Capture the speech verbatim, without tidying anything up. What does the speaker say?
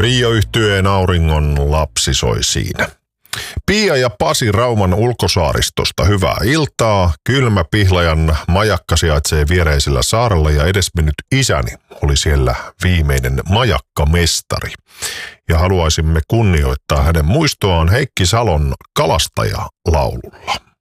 Trio-yhtyeen Auringon lapsi soi siinä. Pia ja Pasi Rauman ulkosaaristosta hyvää iltaa. Kylmä Pihlajan majakka sijaitsee viereisellä saarella ja edesmennyt isäni oli siellä viimeinen majakkamestari. Ja haluaisimme kunnioittaa hänen muistoaan Heikki Salon kalastajalaululla.